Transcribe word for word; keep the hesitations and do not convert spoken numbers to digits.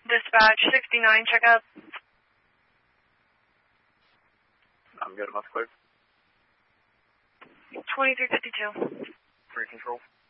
Dispatch sixty-nine, check up. I'm good, what's clear? twenty-three fifty-two. Free control.